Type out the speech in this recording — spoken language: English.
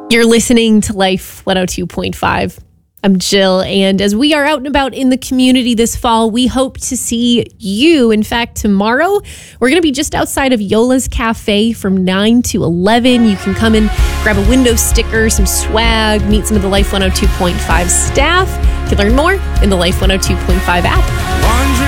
You're listening to Life 102.5. I'm Jill, and as we are out and about in the community this fall, we hope to see you. In fact, tomorrow, we're going to be just outside of Yola's Cafe from 9 to 11. You can come and grab a window sticker, some swag, meet some of the Life 102.5 staff. You can learn more in the Life 102.5 app.